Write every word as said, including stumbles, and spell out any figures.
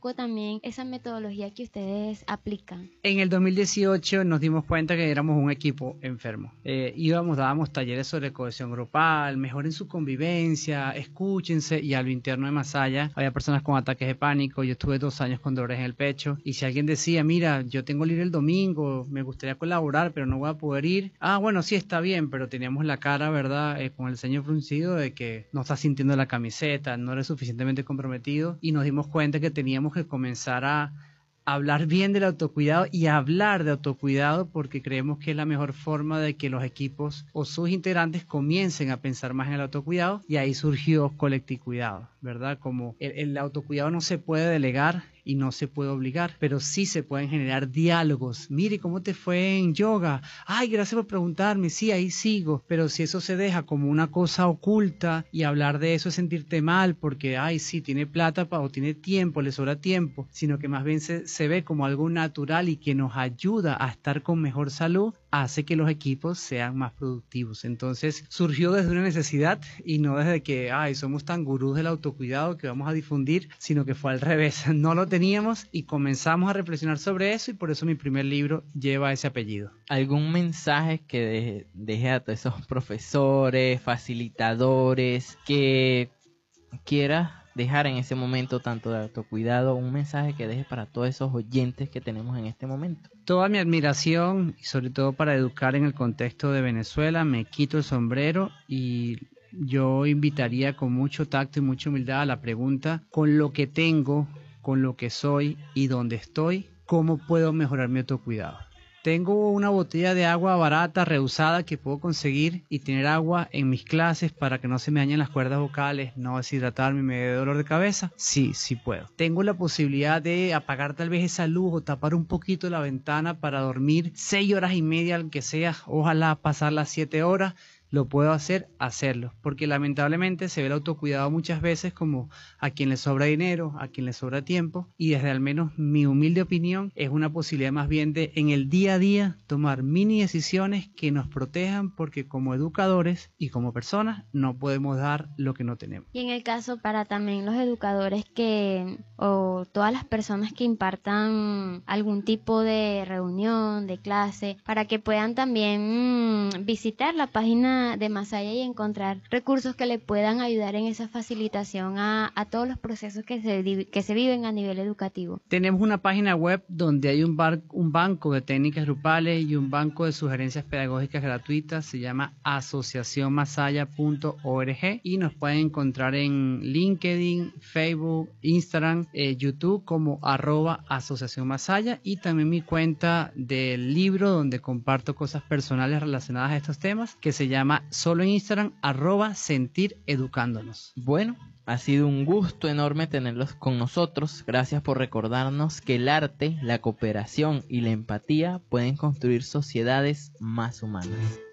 poco también esa metodología que ustedes aplican. En el dos mil dieciocho nos dimos cuenta que éramos un equipo enfermo. Eh, íbamos, dábamos talleres sobre cohesión grupal, mejoren su convivencia, escúchense, y a lo interno de Masaya había personas con ataques de pánico. Yo estuve dos años con dolores en el pecho, y si alguien decía, mira, yo tengo libre el domingo, me gustaría colaborar, pero no voy a poder ir, ah, bueno, sí, está bien, pero teníamos la cara, ¿verdad?, eh, con el ceño fruncido de que no estás sintiendo la camiseta, no eres suficientemente comprometido, y nos dimos cuenta que teníamos que comenzar a hablar bien del autocuidado y hablar de autocuidado, porque creemos que es la mejor forma de que los equipos o sus integrantes comiencen a pensar más en el autocuidado, y ahí surgió Colectivcuidado, ¿verdad? Como el, el autocuidado no se puede delegar y no se puede obligar, pero sí se pueden generar diálogos. Mire, ¿cómo te fue en yoga? Ay, gracias por preguntarme, sí, ahí sigo. Pero si eso se deja como una cosa oculta, y hablar de eso es sentirte mal porque, ay, sí, tiene plata pa, o tiene tiempo, le sobra tiempo, sino que más bien se, se ve como algo natural y que nos ayuda a estar con mejor salud, hace que los equipos sean más productivos. Entonces surgió desde una necesidad, y no desde que, ay, somos tan gurús del autocuidado que vamos a difundir, sino que fue al revés. No lo teníamos y comenzamos a reflexionar sobre eso, y por eso mi primer libro lleva ese apellido. ¿Algún mensaje que deje, deje a todos esos profesores, facilitadores, que quieras dejar en ese momento, tanto de autocuidado, un mensaje que deje para todos esos oyentes que tenemos en este momento? Toda mi admiración, y sobre todo para educar en el contexto de Venezuela, me quito el sombrero, y yo invitaría con mucho tacto y mucha humildad a la pregunta: con lo que tengo, con lo que soy y donde estoy, ¿cómo puedo mejorar mi autocuidado? Tengo una botella de agua barata, reusada, que puedo conseguir y tener agua en mis clases para que no se me dañen las cuerdas vocales, no deshidratarme y me dé dolor de cabeza. Sí, sí puedo. Tengo la posibilidad de apagar tal vez esa luz o tapar un poquito la ventana para dormir seis horas y media, aunque sea, ojalá pasar las siete horas. Lo puedo hacer, hacerlo, porque lamentablemente se ve el autocuidado muchas veces como a quien le sobra dinero, a quien le sobra tiempo, y desde al menos mi humilde opinión es una posibilidad más bien de en el día a día tomar mini decisiones que nos protejan, porque como educadores y como personas no podemos dar lo que no tenemos. Y en el caso para también los educadores que o todas las personas que impartan algún tipo de reunión, de clase, para que puedan también mmm, visitar la página de Masaya y encontrar recursos que le puedan ayudar en esa facilitación a, a todos los procesos que se, que se viven a nivel educativo. Tenemos una página web donde hay un, bar, un banco de técnicas grupales y un banco de sugerencias pedagógicas gratuitas. Se llama asociación masaya punto org, y nos pueden encontrar en LinkedIn, Facebook, Instagram, eh, YouTube como arroba asociación masaya, y también mi cuenta del libro donde comparto cosas personales relacionadas a estos temas, que se llama solo en Instagram, arroba sentir educándonos. Bueno, ha sido un gusto enorme tenerlos con nosotros. Gracias por recordarnos que el arte, la cooperación y la empatía pueden construir sociedades más humanas.